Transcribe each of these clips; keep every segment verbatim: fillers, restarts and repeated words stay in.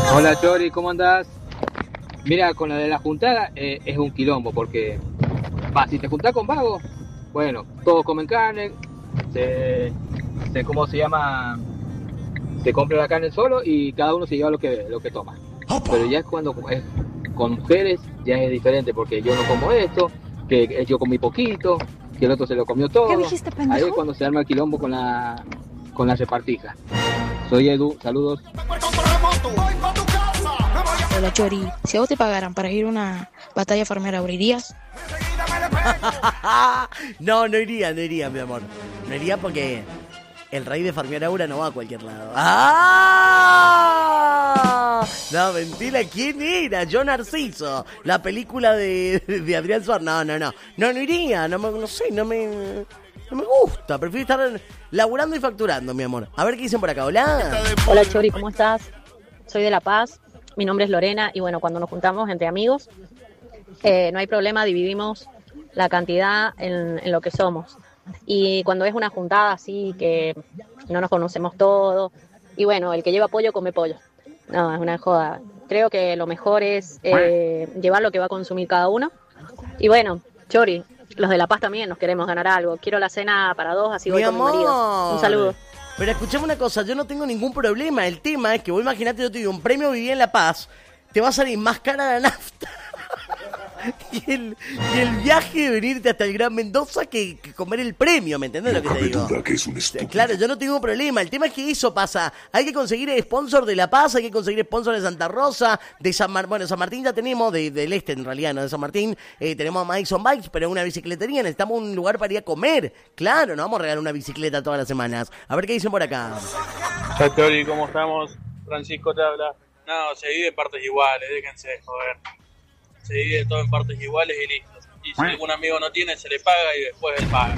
Hola Chori, ¿cómo andás? Mira, con la de la juntada eh, es un quilombo porque, va, si te juntás con vagos, bueno, todos comen carne, se, se ¿cómo se llama? Se compra la carne solo y cada uno se lleva lo que, lo que toma. Pero ya es cuando es con mujeres, ya es diferente porque yo no como esto, que yo comí poquito, que el otro se lo comió todo. ¿Qué dijiste, pendejo? Ahí es cuando se arma el quilombo con la, con la repartija. Soy Edu, saludos. Hola Chori, si a vos te pagaran para ir a una batalla farmera, ¿abrirías? No, no iría, no iría, mi amor. No iría porque el rey de farmear aura no va a cualquier lado. ¡Ah! No, mentira, ¿quién era? Yo Narciso, la película de, de Adrián Suárez. No, no, no. No, no iría, no, me, no sé, no me... No me gusta, prefiero estar laburando y facturando, mi amor. A ver qué dicen por acá, hola. Hola Chori, ¿cómo estás? Soy de La Paz, mi nombre es Lorena y bueno, cuando nos juntamos entre amigos, eh, no hay problema, dividimos la cantidad en, en lo que somos. Y cuando es una juntada así, que no nos conocemos todos, y bueno, el que lleva pollo come pollo. No, es una joda. Creo que lo mejor es eh, llevar lo que va a consumir cada uno. Y bueno, Chori, los de La Paz también nos queremos ganar algo. Quiero la cena para dos, así voy Mi con mi marido. amor. Un saludo. Pero escuchame una cosa, yo no tengo ningún problema. El tema es que vos imaginate, yo te digo, un premio Viví en La Paz, te va a salir más cara la nafta y, el, y el viaje de venirte hasta el Gran Mendoza que, que comer el premio, ¿me entendés No lo que te cabe digo? duda que es un estúpido. Claro, yo no tengo problema. El tema es que eso pasa. Hay que conseguir sponsor de La Paz, hay que conseguir sponsor de Santa Rosa, de San Martín. Bueno, San Martín ya tenemos, de, del este en realidad, no de San Martín. Eh, tenemos a Madison Bikes, pero una bicicletería. Necesitamos un lugar para ir a comer. Claro, no vamos a regalar una bicicleta todas las semanas. A ver qué dicen por acá. Hola Chori, ¿cómo estamos? Francisco te habla. No, se divide en partes iguales, déjense de joder. Se divide todo en partes iguales y listo. Y si algún amigo no tiene, se le paga y después él paga.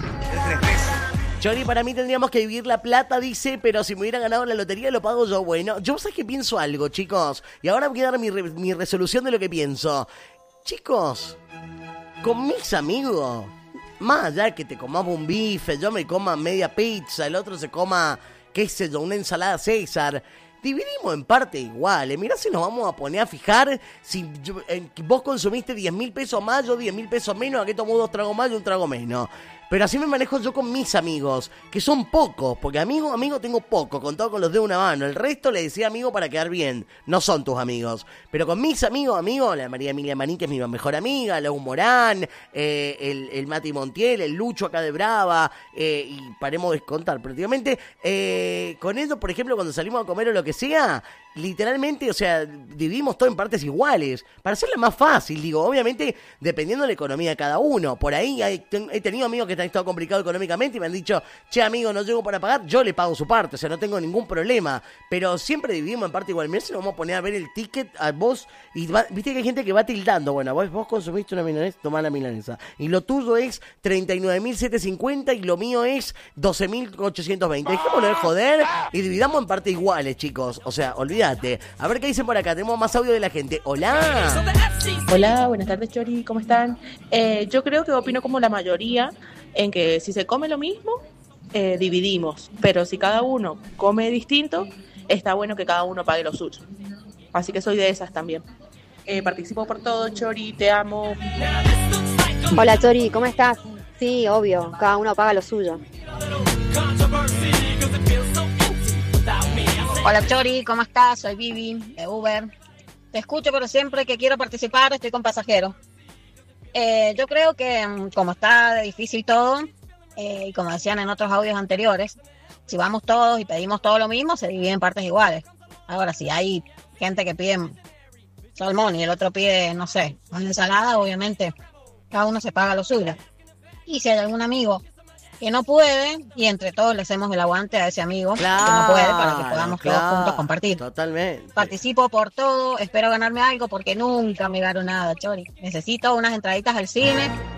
Chori, para mí tendríamos que dividir la plata, dice, pero si me hubiera ganado la lotería lo pago yo. Bueno, yo sé que pienso algo, chicos. Y ahora voy a dar mi, re- mi resolución de lo que pienso. Chicos, con mis amigos, más allá que te comamos un bife, yo me coma media pizza, el otro se coma, qué sé yo, una ensalada César, dividimos en parte iguales. Mirá si nos vamos a poner a fijar si yo, eh, vos consumiste diez mil pesos más, yo diez mil pesos menos, aquí tomo dos tragos más y un trago menos. Pero así me manejo yo con mis amigos, que son pocos, porque amigo, amigo tengo poco, contado con los de una mano. El resto le decía amigo para quedar bien, no son tus amigos. Pero con mis amigos, amigos, la María Emilia Maní, que es mi mejor amiga, la Morán, eh, el, el Mati Montiel, el Lucho acá de Brava, eh, y paremos de contar prácticamente. Eh, con ellos, por ejemplo, cuando salimos a comer o lo que sea, literalmente, o sea, dividimos todo en partes iguales, para hacerla más fácil, digo, obviamente, dependiendo de la economía de cada uno. Por ahí hay, ten, he tenido amigos que han estado complicados económicamente y me han dicho, che, amigo, no llego para pagar, yo le pago su parte, o sea, no tengo ningún problema, pero siempre dividimos en parte igual. Mirá si nos vamos a poner a ver el ticket a vos, y va, viste que hay gente que va tildando, bueno, vos, vos consumiste una milanesa, tomá la milanesa, y lo tuyo es treinta y nueve mil setecientos cincuenta y lo mío es doce mil ochocientos veinte. Dejémonos de joder y dividamos en partes iguales, chicos, o sea, olvídate. A ver qué dicen por acá, tenemos más audio de la gente. Hola. Hola, buenas tardes Chori, ¿cómo están? Eh, yo creo que opino como la mayoría en que si se come lo mismo, eh, dividimos, pero si cada uno come distinto, está bueno que cada uno pague lo suyo. Así que soy de esas también. Eh, participo por todo, Chori, te amo. Hola Chori, ¿cómo estás? Sí, obvio, cada uno paga lo suyo. Hola Chori, ¿cómo estás? Soy Vivi, de Uber. Te escucho, pero siempre que quiero participar estoy con pasajeros. Eh, yo creo que como está difícil todo, eh, y como decían en otros audios anteriores, si vamos todos y pedimos todo lo mismo, se divide en partes iguales. Ahora, si hay gente que pide salmón y el otro pide, no sé, una ensalada, obviamente cada uno se paga lo suyo. Y si hay algún amigo que no puede, y entre todos le hacemos el aguante a ese amigo claro, que no puede para que podamos claro, todos juntos compartir. Totalmente. Participo por todo, espero ganarme algo porque nunca me gano nada, Chori. Necesito unas entraditas al cine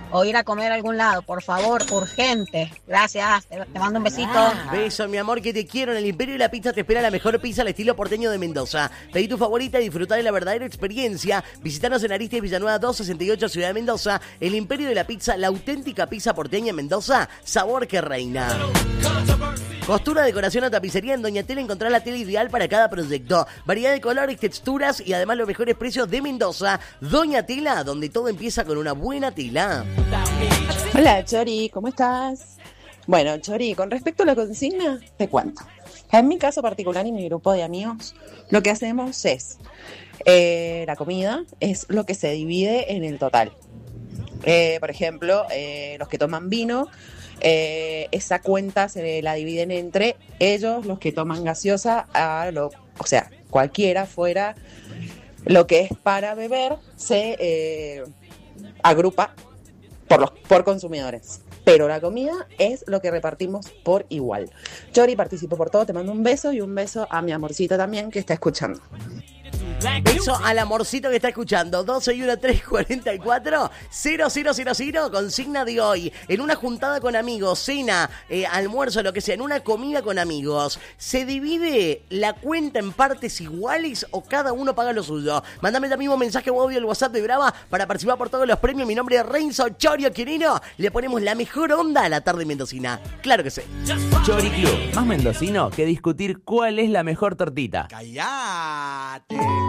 o ir a comer a algún lado, por favor, urgente. Gracias, te, te mando un besito. Ah, beso, mi amor, que te quiero. En el Imperio de la Pizza te espera la mejor pizza al estilo porteño de Mendoza. Pedí tu favorita y disfrutar de la verdadera experiencia. Visítanos en Aristas y Villanueva doscientos sesenta y ocho, Ciudad de Mendoza. El Imperio de la Pizza, la auténtica pizza porteña en Mendoza, sabor que reina. Costura, decoración o tapicería. En Doña Tela encontrás la tela ideal para cada proyecto. Variedad de colores, texturas y además los mejores precios de Mendoza. Doña Tela, donde todo empieza con una buena tela. Hola, Chori, ¿cómo estás? Bueno, Chori, con respecto a la consigna, te cuento. En mi caso particular y mi grupo de amigos, lo que hacemos es, eh, la comida es lo que se divide en el total. Eh, por ejemplo, eh, los que toman vino, eh, esa cuenta se la dividen entre ellos, los que toman gaseosa, a lo, o sea, cualquiera fuera lo que es para beber, se eh, agrupa por los por consumidores. Pero la comida es lo que repartimos por igual. Chori, participo por todo, te mando un beso y un beso a mi amorcito también que está escuchando. Beso al amorcito que está escuchando. doce y uno, tres cuarenta y cuatro, cero cero cero cero. Consigna de hoy. En una juntada con amigos, cena, eh, almuerzo, lo que sea, en una comida con amigos, ¿se divide la cuenta en partes iguales o cada uno paga lo suyo? Mándame el mismo mensaje o audio al WhatsApp de Brava para participar por todos los premios. Mi nombre es Renzo Chorio Quirino. Le ponemos la mejor onda a la tarde mendocina. Claro que sí. Chori Club, más mendocino que discutir cuál es la mejor tortita. ¡Cállate!